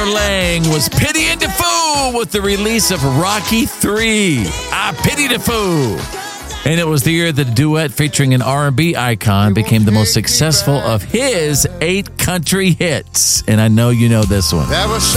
Clubber Lang was Pity and Defoe with the release of Rocky III. Pity Defoe. And it was the year the duet featuring an R&B icon became the most successful of his 8 country hits. And I know you know this one.